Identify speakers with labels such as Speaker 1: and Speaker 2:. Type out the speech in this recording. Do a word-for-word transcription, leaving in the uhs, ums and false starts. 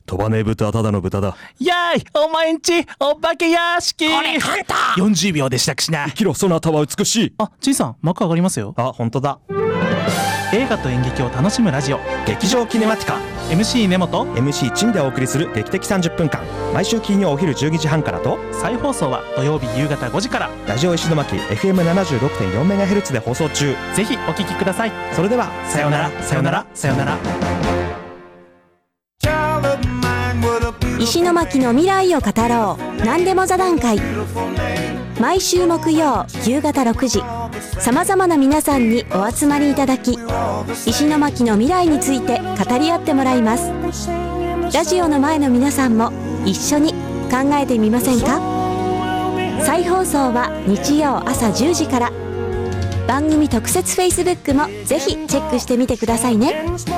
Speaker 1: 飛ばねえ豚はただの豚だ。
Speaker 2: やーい、お前んちお化け屋敷。
Speaker 3: これハンター。
Speaker 2: よんじゅうびょうでしたくしな。
Speaker 1: 生きろ、そなたは美しい。
Speaker 2: あ、ちいさん幕上がりますよ。
Speaker 1: あ、本当だ。
Speaker 2: 映画と演劇を楽しむラジオ、
Speaker 1: 劇場キネマティカ。
Speaker 2: エムシー 根本、
Speaker 1: エムシー チンでお送りする劇的さんじゅっぷんかん、毎週金曜お昼じゅうにじはんからと、
Speaker 2: 再放送は土曜日夕方ごじから。
Speaker 1: ラジオ石巻 エフエムななじゅうろくてんよんメガヘルツ で放送中。
Speaker 2: ぜひお聞きください。
Speaker 1: それではさようなら、さようなら、さようなら。
Speaker 4: 石巻の未来を語ろう、何でも座談会。毎週木曜夕方ろくじ、さまざまな皆さんにお集まりいただき、石巻の未来について語り合ってもらいます。ラジオの前の皆さんも一緒に考えてみませんか。再放送は日曜朝じゅうじから。番組特設 フェイスブック もぜひチェックしてみてくださいね。